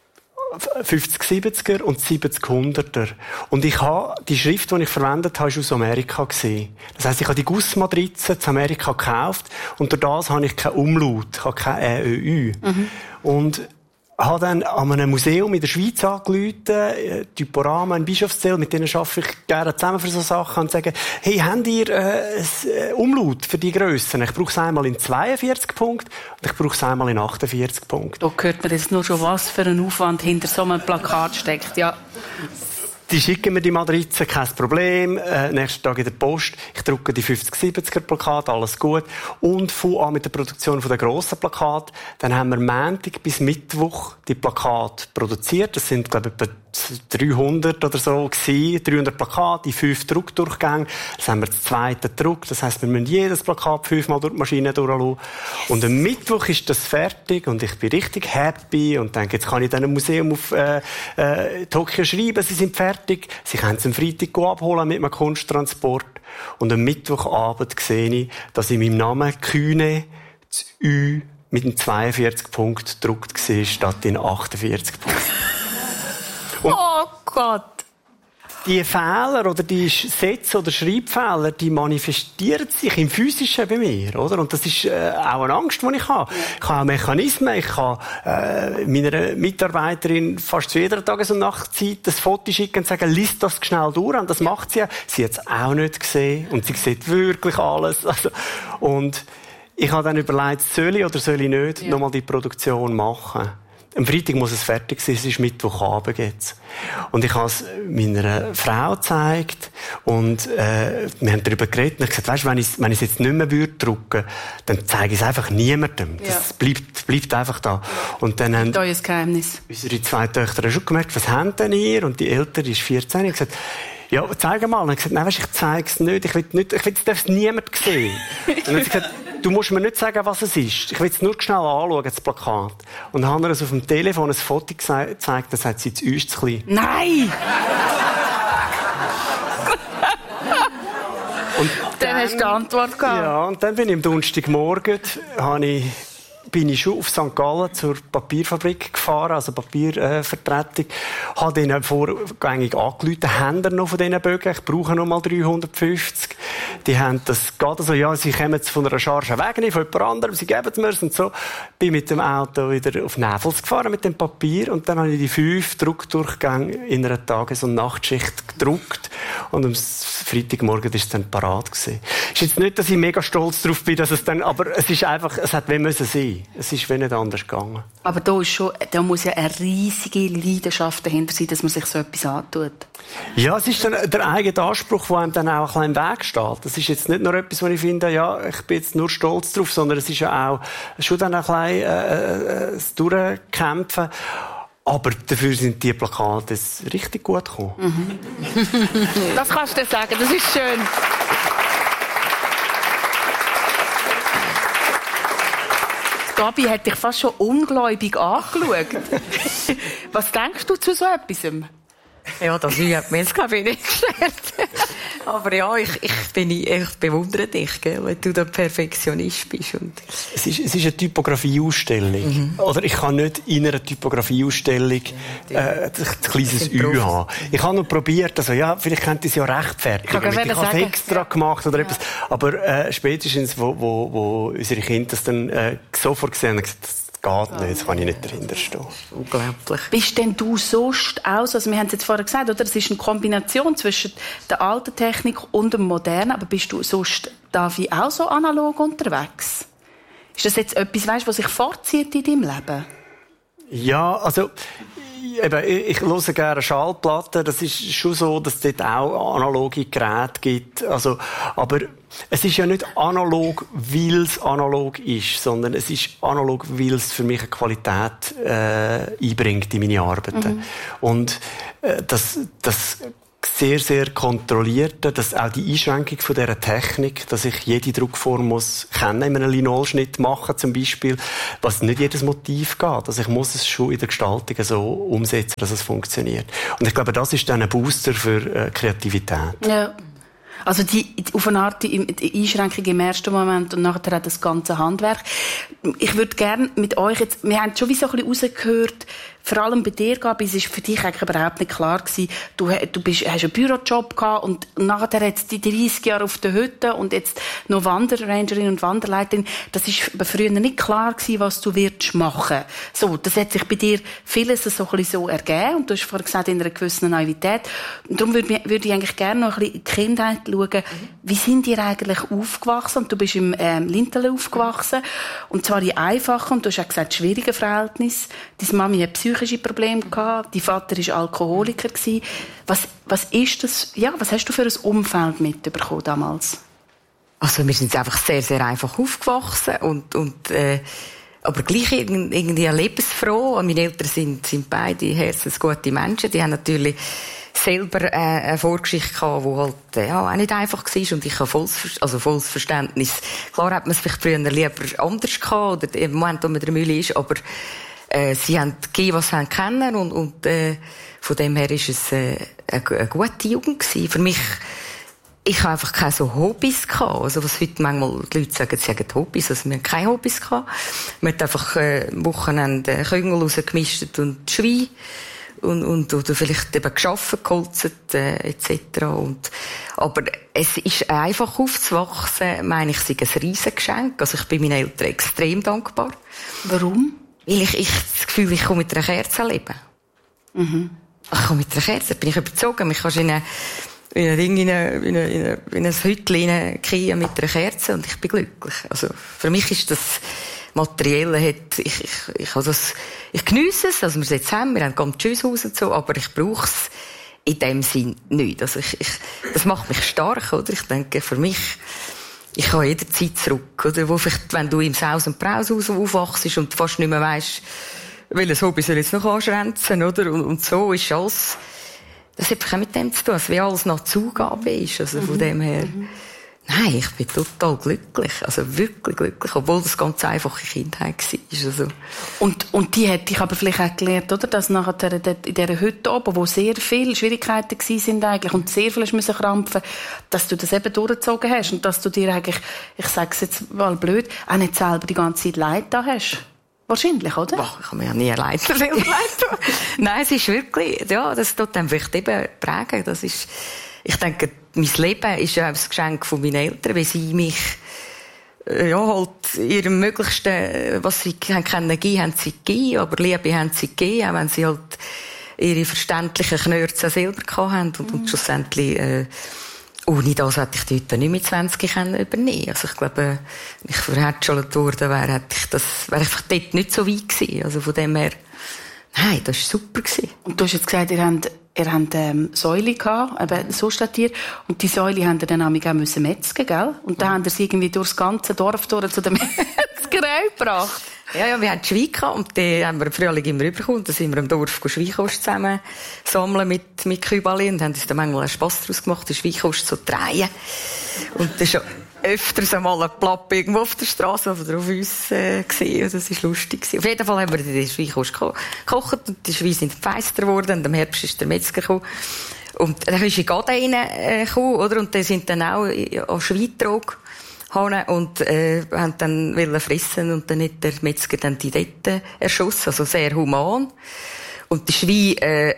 50-70er und 70-100er. Und ich habe die Schrift, die ich verwendet habe, ist aus Amerika gesehen. Das heisst, ich habe die Gussmatrize in Amerika gekauft und durch das habe ich keinen Umlaut, ich habe kein ÖÜ. Und habe dann an einem Museum in der Schweiz angerufen, Typorama in Bischofszell, mit denen arbeite ich gerne zusammen für so Sachen, und sage, hey, habt ihr ein Umlaut für die Grössen? Ich brauche es einmal in 42 Punkten und ich brauche es einmal in 48 Punkten. Da hört man jetzt nur schon, was für ein Aufwand hinter so einem Plakat steckt, ja. Die schicken mir die Matrizen, kein Problem. Nächsten Tag in der Post. Ich drucke die 50-70er Plakate, alles gut. Und fange an mit der Produktion der grossen Plakate. Dann haben wir Montag bis Mittwoch die Plakate produziert. Das sind, glaube ich, etwa 300 oder so gewesen. 300 Plakate in 5 Druckdurchgängen. Das haben wir das zweite Druck. Das heisst, wir müssen jedes Plakat 5-mal durch die Maschine durchlassen. Und am Mittwoch ist das fertig und ich bin richtig happy und denke, jetzt kann ich dann ein Museum auf Tokio schreiben, sie sind fertig. Sie können es am Freitag abholen mit einem Kunsttransport. Und am Mittwochabend sehe ich, dass in meinem Namen Kühne das Ü mit einem 42 Punkt gedruckt war, statt in 48 Punkten. Oh Gott! Die Fehler oder die Sätze oder Schreibfehler, die manifestieren sich im Physischen bei mir, oder? Und das ist auch eine Angst, die ich habe. Ich habe Mechanismen, ich kann meiner Mitarbeiterin fast zu jeder Tages- und Nachtzeit das Foto schicken und sagen, liest das schnell durch. Und das macht sie ja. Sie hat es auch nicht gesehen und sie sieht wirklich alles. Also, und ich habe dann überlegt, soll ich oder soll ich nicht nochmal die Produktion machen? Am Freitag muss es fertig sein, es ist Mittwochabend jetzt. Und ich habe es meiner Frau gezeigt und wir haben darüber geredet und ich gesagt, weißt, wenn ich es jetzt nicht mehr drucken würde, dann zeige ich es einfach niemandem. Das bleibt einfach da. Und dann haben da ist ein Geheimnis. Unsere 2 Töchter schon gemerkt, was haben denn ihr? Und die Ältere ist 14. Ich habe gesagt, ja, zeig mal. Und ich gesagt, nein, weißt, ich zeige es nicht. Ich will, es darf niemand sehen. Und dann hat sie gesagt, du musst mir nicht sagen, was es ist. Ich will es nur schnell anschauen, das Plakat. Und dann haben wir uns auf dem Telefon ein Foto gezeigt, dann sagt sie, das ist zu klein. Nein! Und dann hast du die Antwort gehabt. Ja, und dann bin ich am Donnerstagmorgen, bin ich schon auf St. Gallen zur Papierfabrik gefahren, also Papiervertretung. Habe denen vorgängig angerufen, haben noch von diesen Bögen, ich brauche noch mal 350. Die haben das gerade so, ja, sie kommen jetzt von einer Charge weg, nicht von jemand anderem, sie geben es mir und so. Bin mit dem Auto wieder auf Näfels gefahren mit dem Papier und dann habe ich die 5 Druckdurchgänge in einer Tages- und Nachtschicht gedruckt und am Freitagmorgen ist es dann parat gewesen. Ist jetzt nicht, dass ich mega stolz drauf bin, dass es dann, aber es ist einfach, es hat müssen sein. Es ist nicht anders gegangen. Aber da muss ja eine riesige Leidenschaft dahinter sein, dass man sich so etwas antut. Ja, es ist dann der eigene Anspruch, der einem dann auch ein bisschen im Weg steht. Das ist jetzt nicht nur etwas, wo ich finde, ja, ich bin jetzt nur stolz drauf, sondern es ist ja auch schon dann ein bisschen das Durchkämpfen. Aber dafür sind die Plakate richtig gut gekommen. Mhm. Das kannst du dir sagen, das ist schön. Gabi hat dich fast schon ungläubig angeschaut. Was denkst du zu so etwas? Ja, das hat mir jetzt keine nicht gestellt. Aber ja, ich bewundere dich, gell, wenn du der Perfektionist bist. Und es ist eine Typografieausstellung. Oder ich kann nicht in einer Typografieausstellung ein kleines Ü haben. Ich habe noch probiert, also ja, vielleicht könnte ich es ja rechtfertigen. Ich habe es extra gemacht oder etwas. Aber spätestens, wo unsere Kinder das dann sofort gesehen haben, gesagt, geht nicht, das kann ich nicht dahinter stehen. Unglaublich. Bist denn du sonst aus, also wir haben es jetzt vorher gesagt, oder? Es ist eine Kombination zwischen der alten Technik und dem modernen, aber bist du sonst, Davi, auch so analog unterwegs? Ist das jetzt etwas, weißt, was sich fortzieht in deinem Leben? Ja, also ich höre gerne Schallplatten. Das ist schon so, dass es dort auch analoge Geräte gibt. Also, aber es ist ja nicht analog, weil es analog ist, sondern es ist analog, weil es für mich eine Qualität einbringt in meine Arbeiten. Und das sehr, sehr kontrollierte, dass auch die Einschränkung von dieser Technik, dass ich jede Druckform muss kennen, in einem Linolschnitt machen zum Beispiel, was nicht jedes Motiv geht. Also ich muss es schon in der Gestaltung so umsetzen, dass es funktioniert. Und ich glaube, das ist dann ein Booster für Kreativität. Ja. Also auf eine Art die Einschränkung im ersten Moment und nachher das ganze Handwerk. Ich würde gerne mit euch jetzt, wir haben schon wie so ein bisschen rausgehört, vor allem bei dir, Gabi, es ist für dich eigentlich überhaupt nicht klar gewesen, du hast einen Bürojob gehabt und nachher jetzt die 30 Jahre auf der Hütte und jetzt noch Wanderrangerin und Wanderleiterin. Das ist früher nicht klar gewesen, was du wirst machen. So, das hat sich bei dir vieles so ein bisschen so ergeben und du hast vorhin gesagt, in einer gewissen Naivität. Und darum würde ich eigentlich gerne noch ein bisschen in die Kindheit schauen. Wie sind ihr eigentlich aufgewachsen? Und du bist im Lintel aufgewachsen und zwar in einfachen, und du hast auch gesagt, schwierigen Verhältnissen. Deine Mami hat psychische Probleme gehabt, dein Vater war Alkoholiker gewesen. Was ist das? Ja, was hast du für ein Umfeld mitbekommen damals? Also wir sind einfach sehr, sehr einfach aufgewachsen aber gleich irgendwie lebensfroh. Meine Eltern sind beide herzensgute Menschen. Die haben natürlich selber eine Vorgeschichte gehabt, die halt auch nicht einfach war. Und ich habe volles Verständnis. Klar hat man es vielleicht früher lieber anders gehabt, oder im Moment, wo man der Mühle ist, aber sie haben gegeben, was sie haben kennen, und von dem her ist es eine gute Jugend gewesen. Für mich, ich habe einfach keine so Hobbys gehabt. Also was heute manchmal die Leute sagen, sie haben Hobbys, also wir haben keine Hobbys gehabt. Wir haben einfach am Wochenende Küngel rausgemischt und Schwein oder vielleicht eben gearbeitet, geholzt, etc. Aber es ist einfach aufzuwachsen, meine ich, sei ein Riesengeschenk. Also ich bin meinen Eltern extrem dankbar. Warum? Weil ich das Gefühl, ich komme mit einer Kerze leben. Ich komme mit einer Kerze, bin ich überzogen. Ich kann in ein Hütchen hineingehen mit einer Kerze und ich bin glücklich. Also für mich ist das Materielle, ich geniesse es, also wir sind jetzt heim, wir haben ganz schönes Haus und so, aber ich brauche es in dem Sinn nicht. Also das macht mich stark, oder? Ich denke, für mich, ich kann jederzeit zurück, oder? Wo vielleicht, wenn du im Saus- und Braushaus aufwachst und fast nicht mehr weisst, welches Hobby soll jetzt noch anschränzen, oder? Und so ist alles, das hat einfach auch mit dem zu tun, wie alles nach Zugabe ist, also von dem her. Nein, ich bin total glücklich, also wirklich glücklich, obwohl das ganz einfache Kindheit war. Also. Und die hat dich aber vielleicht auch gelernt, oder? Dass nachher in dieser Hütte oben, wo sehr viele Schwierigkeiten sind eigentlich und sehr viel müssen krampfen, dass du das eben durchgezogen hast und dass du dir eigentlich, ich sage es jetzt mal blöd, auch nicht selber die ganze Zeit Leid da hast. Wahrscheinlich, oder? Boah, ich habe mir ja nie Leid Nein, es ist wirklich, ja, das tut einem vielleicht eben prägen. Das ist, ich denke, mein Leben ist ja ein Geschenk von meinen Eltern, weil sie mich, ja, halt, ihrem Möglichsten, was sie können geben, haben sie gegeben, aber Liebe haben sie gegeben, auch wenn sie halt ihre verständlichen Knörze selber gehabt haben und schlussendlich, ohne das hätte ich die heute nicht mit 20 übernehmen können. Also ich glaube, wenn ich verhätschelt worden wäre, wäre ich dort nicht so weit gewesen. Also von dem her, nein, das war super gewesen. Und du hast jetzt gesagt, ihr habt Säule gehabt, eben so steht hier, und die Säule haben ihr dann auch metzgen, gell? Und dann haben sie irgendwie durchs ganze Dorf zu der Metzgerei gebracht. Ja, wir hatten Schwein gehabt, und die haben wir im Frühling immer rübergekommen. Da sind wir im Dorf Schweinkost zusammen sammeln mit Kübali und haben uns dann manchmal einen Spass daraus gemacht, die Schweinkost zu drehen. Und das ist schon öfters einmal ein Plappe irgendwo auf der Straße oder auf uns gesehen. Das war lustig. Auf jeden Fall haben wir die Schweinkost gekocht und die Schweine sind feister geworden. Und im Herbst ist der Metzger gekommen. Und dann ist in Gaden reingekommen, oder? Und die sind dann auch an Schweintrog und haben dann wollen fressen und dann hat der Metzger dann die dort erschossen, also sehr human. Und die Schweine,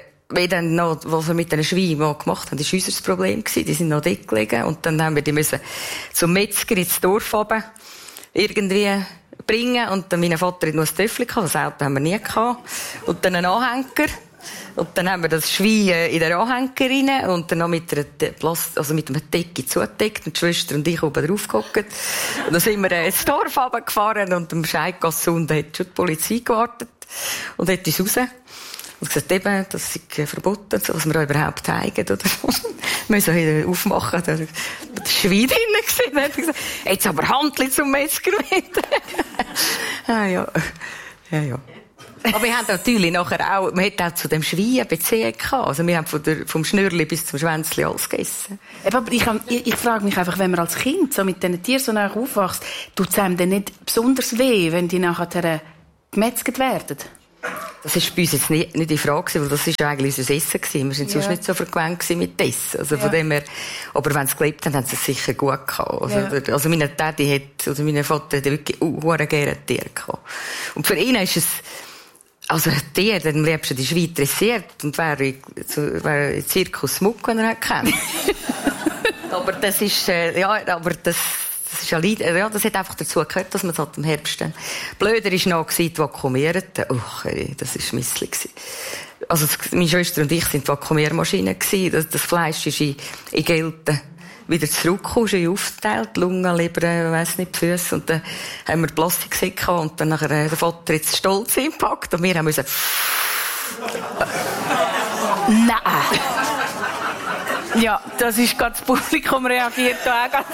was wir mit den Schweinen mal gemacht haben, das war unser Problem gewesen. Die sind noch dort gelegen und dann haben wir die müssen zum Metzger ins Dorf runter irgendwie bringen und dann mein Vater hat noch ein Töffel gehabt, das Auto haben wir nie gehabt, und dann einen Anhänger. Und dann haben wir das Schwein in den Anhänger rein und dann noch mit einer Decke zugedeckt und die Schwester und ich oben drauf gehockt. Und dann sind wir ins Dorf runtergefahren und am Scheidgasse unten hat schon die Polizei gewartet und hat uns raus. Und gesagt, eben, das ist verboten, so, was wir auch überhaupt zeigen, oder? Wir müssen wieder aufmachen, da war das Schwein drinnen gewesen. Dann hat er gesagt, jetzt aber Handli zum Metzger mit. Ja. Aber wir haben natürlich nachher auch, man hat auch zu dem Schwein eine Beziehung gehabt. Also wir haben vom Schnürli bis zum Schwänzli alles gegessen. Aber ich frage mich einfach, wenn man als Kind so mit diesen Tieren so nah aufwächst, tut es einem dann nicht besonders weh, wenn die nachher gemetzelt werden? Das war bei uns jetzt nicht die Frage, weil das war eigentlich unser Essen gewesen. Wir sind sonst nicht so vergewöhnt mit Essen. Also von dem her, aber wenn sie gelebt haben, haben sie es sicher gut gehabt. Also meine mein Vater hat wirklich gerne Tiere gehabt. Und für ihn ist es, also ein Tier, dann liebst du die Schwein dressiert und wäre in Zirkus Muck, wenn er hat kennt. Aber das ist, das ist ja, das hat einfach dazu gehört, dass man es halt im Herbst dann. Blöder war noch die Vakuumierten. Das war misslich. Also, meine Schwester und ich sind Vakuumiermaschinen gewesen. Das Fleisch ist in Gelten wieder zurückgekommen, ist aufgeteilt, Lungen, Leber, weiss nicht, die Füsse. Und dann haben wir Plastiksäcke und dann nachher der Vater jetzt stolz eingepackt und wir haben müssen. Nein! Ja, das ist gerade das Publikum reagiert da auch.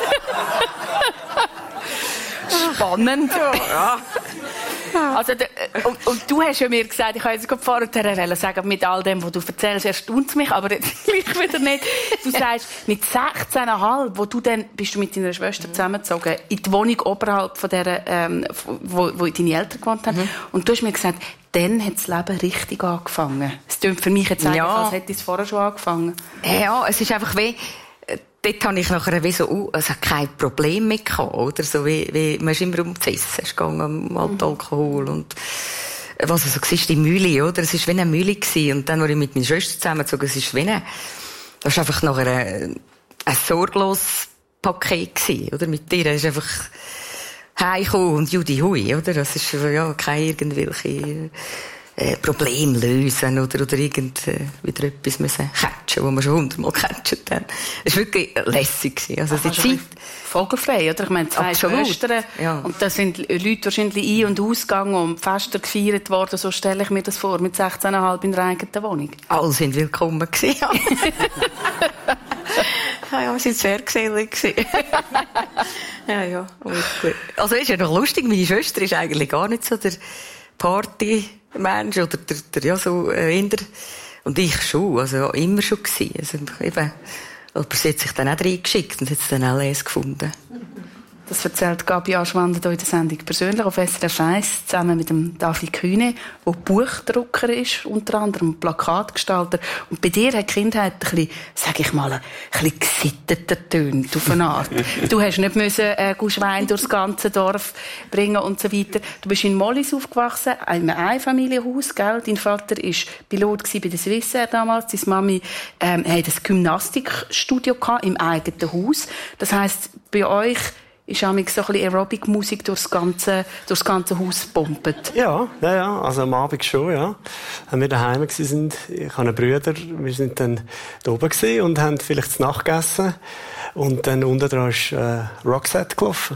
Spannend. Ja. Also, und du hast ja mir gesagt, ich habe jetzt gerade vorher sagen, mit all dem, was du erzählst, erstaunt es mich, aber jetzt gleich wieder nicht. Du sagst, mit 16,5, bist du mit deiner Schwester zusammengezogen, in die Wohnung oberhalb von der, wo deine Eltern gewohnt haben. Und du hast mir gesagt, dann hat das Leben richtig angefangen. Es klingt für mich jetzt eigentlich, als hätte es vorher schon angefangen. Ja, es ist einfach wie, dort habe ich nachher wie so, also kein Problem mehr gehabt, oder? So wie, man ist immer um zu essen, es ging um Alkohol und, was also war, die Mühle, oder? Es war wie eine Mühle gewesen. Und dann, als ich mit meiner Schwester zusammengezogen, es ist wie das war einfach nachher ein sorgloses Paket gewesen, oder? Mit dir, es ist einfach heimgekommen und Judy hui, oder? Das ist, ja, keine irgendwelche, Problem lösen oder wieder etwas müssen catchen, wo wir schon 100-mal gecatcht haben. Es war wirklich lässig. Also die Zeit. Vogelfrei, oder? Ich meine, 2 Schwestern. Ja. Und da sind Leute wahrscheinlich ein- und ausgegangen und Feste gefeiert worden. So stelle ich mir das vor, mit 16,5 in der eigenen Wohnung. Alle sind willkommen gewesen. Ja, wir sind sehr gesellig gewesen. Ja. Also ist ja noch lustig, meine Schwester ist eigentlich gar nicht so der Party-Mensch oder der so eher. Und ich schon, also immer schon gewesen. Also eben, aber sie hat sich dann auch reingeschickt und hat es dann auch gefunden. Das erzählt Gabi Aschwander hier in der Sendung persönlich auf SRF 1 zusammen mit dem David Kühne, der Buchdrucker ist, unter anderem Plakatgestalter. Und bei dir hat die Kindheit ein bisschen, sag ich mal, ein bisschen gesitteter tönt auf eine Art. Du hast nicht müssen Schwein durchs ganze Dorf bringen und so weiter. Du bist in Mollis aufgewachsen, in einem Einfamilienhaus, gell? Dein Vater war Pilot bei der Swissair damals. Deine Mami hat ein Gymnastikstudio im eigenen Haus. Das heisst, bei euch ist auch so ein bisschen Aerobic-Musik durchs ganze Haus gepumpt. Ja, also am Abend schon, ja. Wenn wir daheim waren, ich habe einen Bruder, wir sind dann da oben gewesen und haben vielleicht zu Nacht gegessen. Und dann unten dran ist Roxette gelaufen.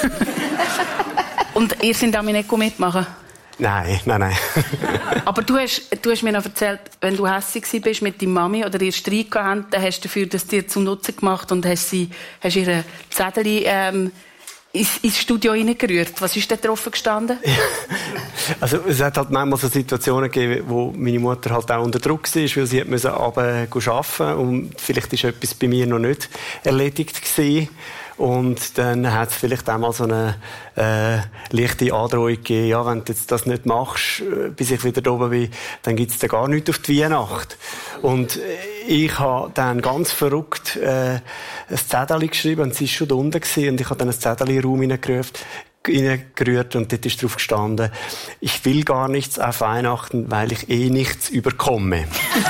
Und ihr seid damit nicht mitmachen? Nein. Aber du hast mir noch erzählt, wenn du hässig bist mit deiner Mami oder ihr Streit gehabt, dann hast du dafür das dir zum Nutzen gemacht und hast ihre Zettel ins Studio reingerührt. Was ist da drauf gestanden? Also es hat halt manchmal so Situationen gegeben, wo meine Mutter halt auch unter Druck war, weil sie musste arbeiten und vielleicht ist etwas bei mir noch nicht erledigt gewesen. Und dann hat es vielleicht auch mal so eine leichte Androhung gegeben, ja, wenn du jetzt das nicht machst, bis ich wieder da oben bin, dann gibt es da gar nichts auf die Weihnacht. Und ich habe dann ganz verrückt ein Zettel geschrieben, und sie war schon da unten gewesen, und ich habe dann ein Zettel in den Raum hineingerührt und dort ist drauf gestanden, ich will gar nichts auf Weihnachten, weil ich nichts überkomme.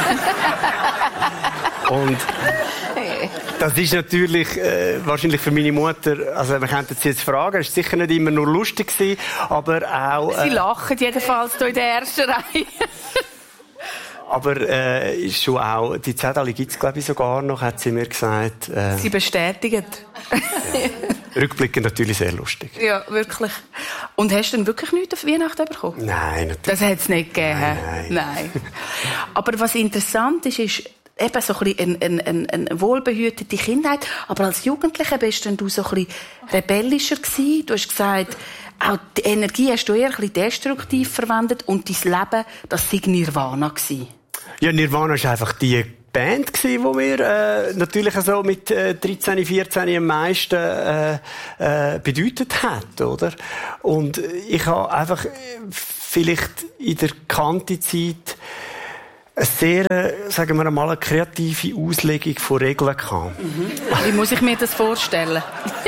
Und das ist natürlich wahrscheinlich für meine Mutter, also wir könnten sie jetzt fragen, es war sicher nicht immer nur lustig gewesen, aber auch... Sie lachen jedenfalls hier in der ersten Reihe. Aber ist schon auch, die Zettel gibt es glaube ich sogar noch, hat sie mir gesagt. Sie bestätigen. rückblickend natürlich sehr lustig. Ja, wirklich. Und hast du denn wirklich nichts auf Weihnachten bekommen? Nein, natürlich. Das hat es nicht gegeben. Nein. Aber was interessant ist eben so ein bisschen eine wohlbehütete Kindheit. Aber als Jugendlicher bist du so ein bisschen rebellischer gewesen. Du hast gesagt, auch die Energie hast du eher ein bisschen destruktiv verwendet und dein Leben, das sei Nirvana gewesen. Ja, Nirvana ist einfach die Band gewesen, die mir natürlich so mit 13, 14 am meisten bedeutet hat, oder? Und ich habe einfach vielleicht in der Kante-Zeit eine sehr, sagen wir mal, eine kreative Auslegung von Regeln gehabt. Wie muss ich mir das vorstellen?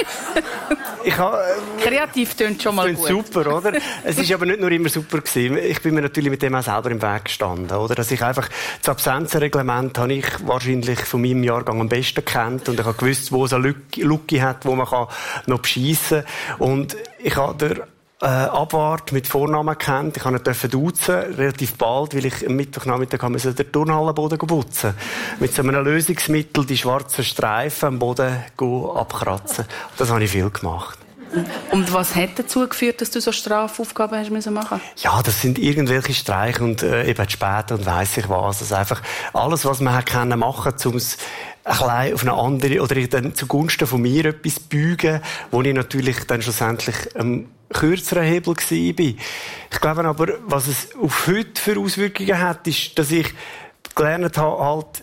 Kreativ tönt schon mal gut. Super, oder? Es ist aber nicht nur immer super gewesen. Ich bin mir natürlich mit dem auch selber im Weg gestanden, oder? Dass ich einfach das Absenzenreglement habe ich wahrscheinlich von meinem Jahrgang am besten kennt und ich habe gewusst, wo es eine Lücke hat, wo man noch beschissen kann. Und ich habe Abwart mit Vornamen kennt. Ich durfte ihn duzen, relativ bald, weil ich am Mittwochnachmittag den Turnhallenboden putzen. Mit so einem Lösungsmittel die schwarzen Streifen am Boden abkratzen. Das habe ich viel gemacht. Und was hat dazu geführt, dass du so Strafaufgaben hast müssen machen? Ja, das sind irgendwelche Streiche und eben später und weiss ich was. Also einfach alles, was man machen konnte, um es ein bisschen auf eine andere oder dann zugunsten von mir etwas zu beugen, wo ich natürlich dann schlussendlich kürzeren Hebel war. Ich glaube aber, was es auf heute für Auswirkungen hat, ist, dass ich gelernt habe, halt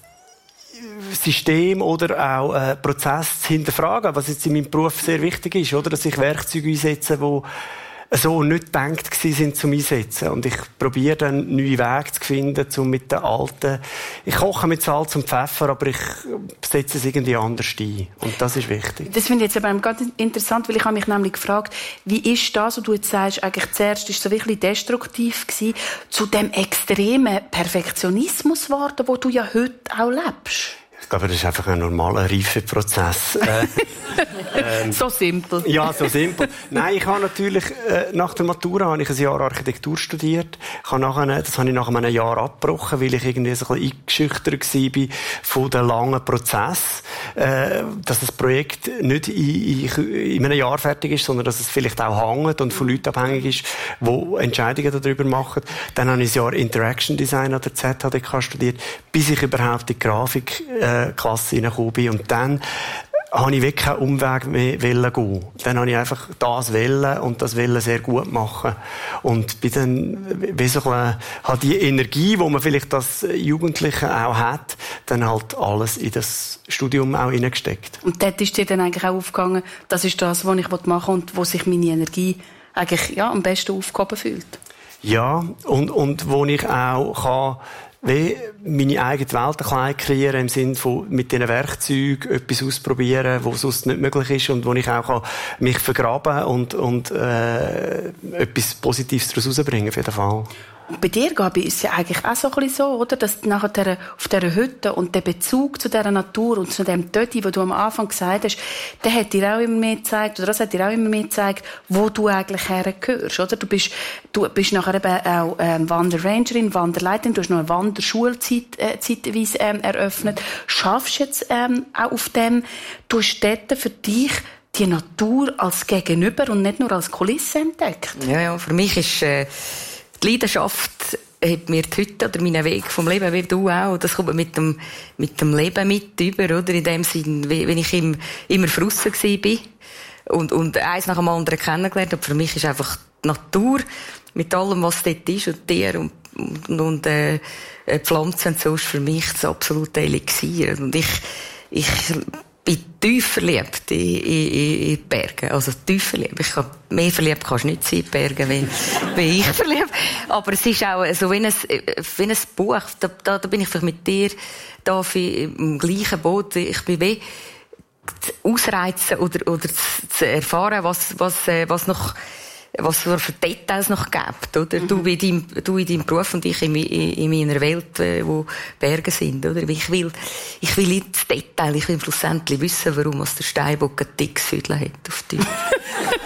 System oder auch Prozess zu hinterfragen, was jetzt in meinem Beruf sehr wichtig ist, oder? Dass ich Werkzeuge einsetze, die so nicht gedacht sind zum Einsetzen. Und ich probiere dann neue Wege zu finden, um mit den alten... Ich koche mit Salz und Pfeffer, aber ich setze es irgendwie anders ein. Und das ist wichtig. Das finde ich jetzt aber ganz interessant, weil ich habe mich nämlich gefragt, wie ist das, was du jetzt sagst, eigentlich zuerst ist so wirklich destruktiv gewesen, zu dem extremen Perfektionismus geworden, wo du ja heute auch lebst? Ich glaube, das ist einfach ein normaler Reifeprozess. So simpel. Ja, so simpel. Nein, ich habe natürlich, nach der Matura habe ich ein Jahr Architektur studiert. Das habe ich nach einem Jahr abgebrochen, weil ich irgendwie so ein bisschen eingeschüchtert war von dem langen Prozess. Dass das Projekt nicht in einem Jahr fertig ist, sondern dass es vielleicht auch hängt und von Leuten abhängig ist, die Entscheidungen darüber machen. Dann habe ich ein Jahr Interaction Design an der ZHDK studiert, bis ich überhaupt in die Grafikklasse reingekommen bin. Und dann habe ich wirklich keinen Umweg mehr gehen. Dann habe ich einfach das wollen und das wollen sehr gut machen. Und bin dann, wie so ein, halt die Energie, die man vielleicht als Jugendliche auch hat, dann halt alles in das Studium auch hineingesteckt. Und dort ist dir dann eigentlich auch aufgegangen, das ist das, was ich machen will und wo sich meine Energie eigentlich, ja, am besten aufgehoben fühlt? Ja, und wo ich auch kann, wie meine eigene Welt ein bisschen kreieren, im Sinne von mit diesen Werkzeugen etwas ausprobieren, was sonst nicht möglich ist und wo ich auch mich vergraben und etwas Positives daraus herausbringen, auf jeden Fall. Und bei dir, Gabi, ist es ja eigentlich auch so ein bisschen so, oder? Dass nachher auf dieser Hütte und der Bezug zu dieser Natur und zu dem Töti, den du am Anfang gesagt hast, der hat dir auch immer mehr gezeigt, oder das hat dir auch immer mehr gezeigt, wo du eigentlich hergehörst, oder? Du bist nachher eben auch Wanderrangerin, Wanderleiterin, du hast noch eine Wanderschule zeitweise eröffnet. Schaffst du jetzt auch auf dem, du hast dort für dich die Natur als Gegenüber und nicht nur als Kulisse entdeckt? Ja, für mich ist die Leidenschaft hat mir die Hütte oder meinen Weg vom Leben, wie du auch. Das kommt mit dem Leben mit über, oder? In dem Sinn, wenn ich immer draussen war und eins nach dem anderen kennengelernt habe. Für mich ist einfach die Natur mit allem, was dort ist und Tiere und Pflanzen und so ist für mich das absolute Elixier. Und ich bin tief verliebt in die Berge. Also tief verliebt. Mehr verliebt kannst du nicht sein in die Berge, wie ich verliebt. Aber es ist auch so wie ein Buch. Da bin ich vielleicht mit dir da im gleichen Boot. Ich bin wie ausreizen oder zu erfahren, was für Details noch gibt, oder? Du in deinem Beruf und ich in meiner Welt, wo Berge sind, oder? Ich will ins Detail, ich will schlussendlich wissen, warum der Steinbock ein dickes Hüdel hat auf dir.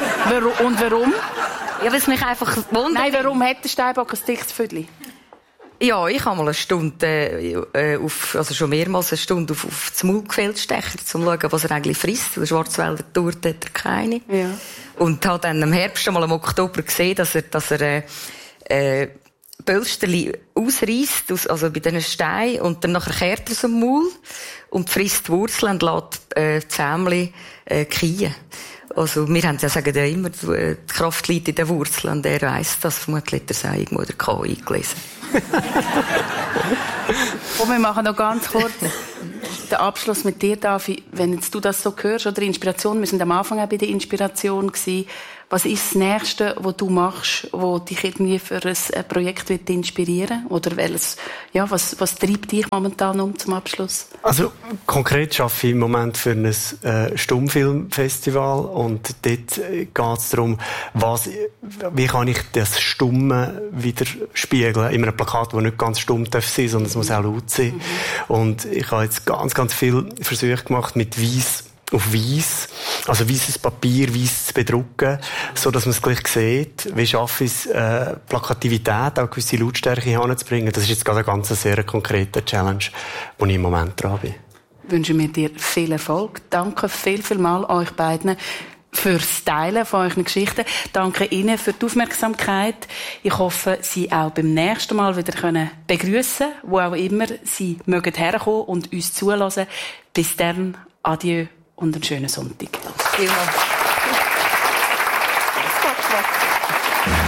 Und warum? Ja, weil es mich einfach wundert. Nein, warum hat der Steinbock ein dickes Hüdel? Ja, ich habe mal eine Stunde, schon mehrmals eine Stunde auf das Maulgefällstecher, um zu schauen, was er eigentlich frisst. Der Schwarzwälder Tourte hat er keine. Ja. Und habe dann im Herbst mal im Oktober gesehen, dass er Pölsterli ausreisst, also bei diesen Steinen, und dann nachher kehrt er aus dem Maul und frisst die Wurzeln und lässt die Zähmchen kien. Also, wir haben ja, sagen ja immer, die Kraft liegt in den Wurzeln, und er weiss das, vermutlich hat er es auch irgendwo der K eingelesen. Und wir machen noch ganz kurz den Abschluss mit dir, Davi. Wenn jetzt du das so hörst, oder Inspiration, wir sind am Anfang auch bei der Inspiration gewesen. Was ist das Nächste, was du machst, was dich irgendwie für ein Projekt wird inspirieren? Oder was treibt dich momentan zum Abschluss? Also, konkret arbeite ich im Moment für ein Stummfilmfestival, und dort geht es darum, wie kann ich das Stumme wieder spiegeln in einem Plakat, das nicht ganz stumm darf sein, sondern es muss auch laut sein. Mhm. Und ich habe jetzt ganz viele Versuche gemacht mit Weiss auf Weiss, also weisses Papier, weiss zu bedrucken, so dass man es gleich sieht. Wie schaffe ich es, Plakativität, auch gewisse Lautstärke hinzubringen? Das ist jetzt gerade eine ganz sehr konkrete Challenge, wo ich im Moment dran bin. Wünschen wir dir viel Erfolg. Danke vielmals euch beiden fürs Teilen von euren Geschichten. Danke Ihnen für die Aufmerksamkeit. Ich hoffe, Sie auch beim nächsten Mal wieder begrüßen, wo auch immer Sie mögen herkommen und uns zulassen. Bis dann, adieu und einen schönen Sonntag. Vielen Dank.